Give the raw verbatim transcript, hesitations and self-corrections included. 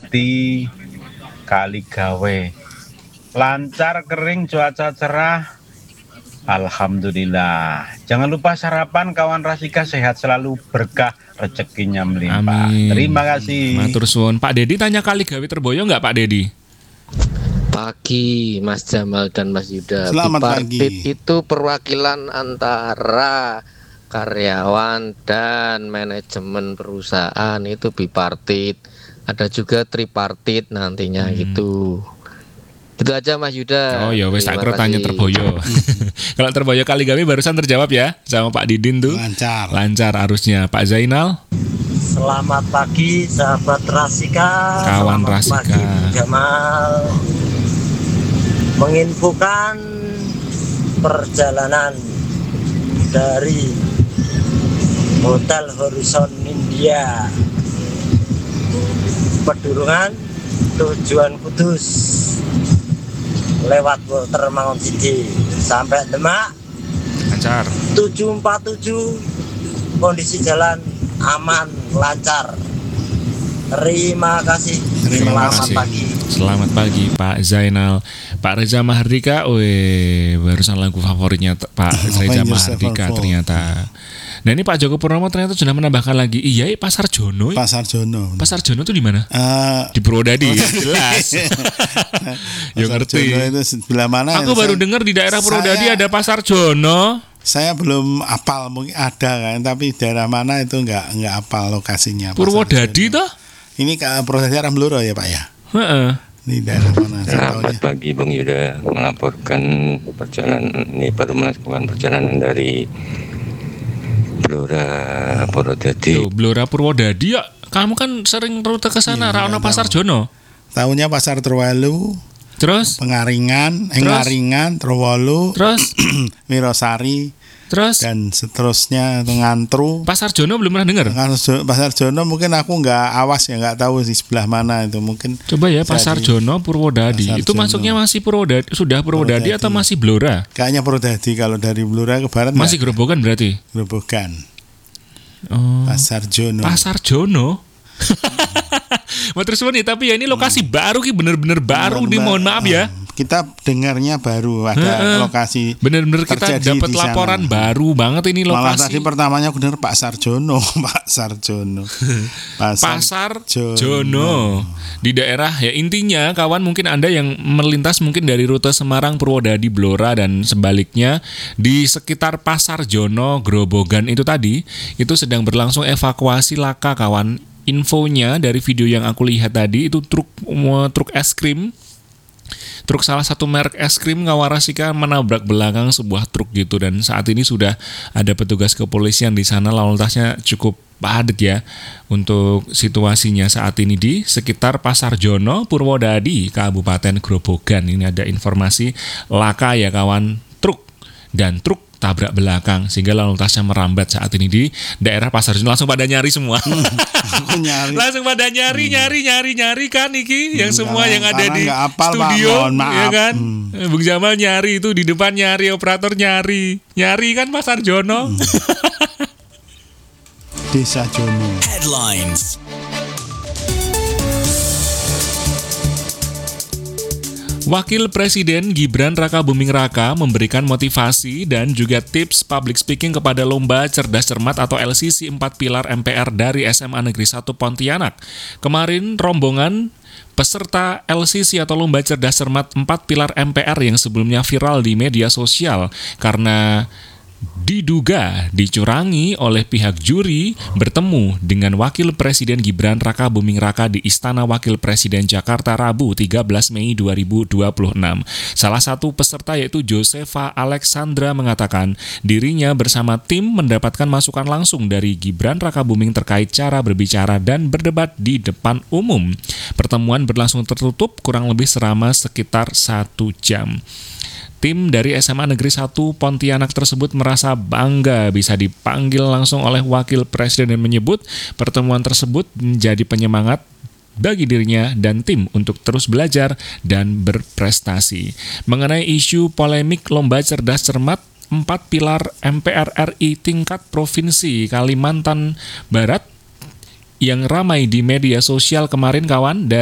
Pati, Kali Gawe. Lancar, kering, cuaca cerah. Alhamdulillah. Jangan lupa sarapan, kawan Rasika, sehat selalu, berkah, rezekinya melimpah. Amin. Terima kasih. Matur suwun. Pak Dedi tanya Kali Gawe Terboyo nggak Pak Dedi? Pagi Mas Jamal dan Mas Yuda. Selamat Bipartit pagi. itu perwakilan antara karyawan dan manajemen perusahaan, itu bipartit. Ada juga tripartit nantinya Hmm. gitu. Itu aja Mas Yuda. Oh ya wes tak Terima kira tanya kasih. Terboyo. Kalau Terboyo Kali Gawe barusan terjawab ya sama Pak Didin tuh. Lancar. Lancar arusnya. Pak Zainal. Selamat pagi sahabat Rasika. Kawan Selamat Rasika. pagi Bu Jamal. Menginfokan perjalanan dari Hotel Horizon India Pedurungan tujuan Kudus lewat Walter Mangun Sidi sampai Demak Lancar. tujuh empat tujuh, kondisi jalan aman, lancar. Terima kasih. Terima Selamat kasih. pagi. Selamat pagi Pak Zainal. Pak Reza Mahardika, weh barusan lagu favoritnya t- Pak Reza Avengers Mahardika Sevenfold. ternyata. Nah ini Pak Joko Purnomo ternyata sudah menambahkan lagi, iya i, Pasar Jono. i. Pasar Jono. Pasar Jono itu di mana? Eh, Di Purwodadi, jelas. Ya Pasar ngerti. Jono itu sebelah mana? Aku ya? baru Saya- dengar di daerah Purwodadi saya- ada Pasar Jono. Saya belum apal, mungkin ada kan, tapi daerah mana itu nggak nggak apal lokasinya. Pasar Purwodadi Jono. toh? Ini ke Purwodadi arah Bluro ya Pak ya? Heeh. Ini daerah mana? Saya Selamat tahunya. pagi Bung Yuda, melaporkan perjalanan ini baru melakukan perjalanan dari Blora Purwodadi. Tuh, Blora Purwodadi ya. Kamu kan sering rute ke sana, Iya, ra ono nggak Pasar tahu. Jono. Tahunya Pasar Terwalu, Terus, Pengaringan, eh, Terus? Ngaringan, Terwalu, terus, Wirosari, terus dan seterusnya itu Ngantru. Pasar Jono belum pernah dengar. Pasar Jo- Pasar Jono mungkin aku nggak awas ya, nggak tahu di sebelah mana itu mungkin. Coba ya Pasar Jadi, Jono Purwodadi. Pasar Itu Jono. masuknya masih Purwodadi, sudah Purwodadi Purwodadi. atau masih Blora? Kayaknya Purwodadi, kalau dari Blora ke barat Masih nggak, Gerobokan berarti. Gerobokan. Oh. Pasar Jono. Pasar Jono. Matur suwun ya, tapi ya ini lokasi baru ki bener-bener baru nih, mohon maaf ya. Kita dengarnya baru ada Heeh. lokasi. Bener-bener kita terjadi dapat di sana. laporan baru banget ini Malah lokasi. tadi pertamanya aku dengar Pak Sarjono, Pak Sarjono. Pasar Jono di daerah ya, intinya kawan, mungkin Anda yang melintas mungkin dari rute Semarang Purwodadi Blora dan sebaliknya di sekitar Pasar Jono Grobogan itu tadi itu sedang berlangsung evakuasi laka kawan. Infonya dari video yang aku lihat tadi itu truk truk es krim. Truk salah satu merek es krim Ngawarasika menabrak belakang sebuah truk gitu, dan saat ini sudah ada petugas kepolisian di sana, lalu lintasnya cukup padat ya untuk situasinya saat ini di sekitar Pasar Jono Purwodadi Kabupaten Grobogan. Ini ada informasi laka ya kawan, truk dan truk tabrak belakang sehingga lalu lintasnya merambat saat ini di daerah Pasar Jono. Langsung pada nyari semua. Aku nyari. Langsung pada nyari, nyari, nyari, nyari kan iki yang Hmm, semua karena- yang ada karena di nggak hafal, Pak. studio, Mohon maaf. ya kan? Hmm. Bung Jamal nyari itu di depan, nyari operator nyari, nyari kan Pasar Jono. Hmm. Desa Jono. Headlines. Wakil Presiden Gibran Rakabuming Raka memberikan motivasi dan juga tips public speaking kepada Lomba Cerdas Cermat atau L C C empat Pilar M P R dari S M A Negeri satu Pontianak. Kemarin rombongan peserta L C C atau Lomba Cerdas Cermat empat Pilar M P R yang sebelumnya viral di media sosial karena diduga dicurangi oleh pihak juri bertemu dengan Wakil Presiden Gibran Rakabuming Raka di Istana Wakil Presiden Jakarta Rabu tiga belas Mei dua ribu dua puluh enam. Salah satu peserta yaitu Josefa Alexandra mengatakan dirinya bersama tim mendapatkan masukan langsung dari Gibran Rakabuming terkait cara berbicara dan berdebat di depan umum. Pertemuan berlangsung tertutup kurang lebih selama sekitar satu jam. Tim dari S M A Negeri satu Pontianak tersebut merasa bangga bisa dipanggil langsung oleh Wakil Presiden dan menyebut pertemuan tersebut menjadi penyemangat bagi dirinya dan tim untuk terus belajar dan berprestasi. Mengenai isu polemik Lomba Cerdas Cermat empat Pilar M P R R I tingkat Provinsi Kalimantan Barat yang ramai di media sosial kemarin kawan,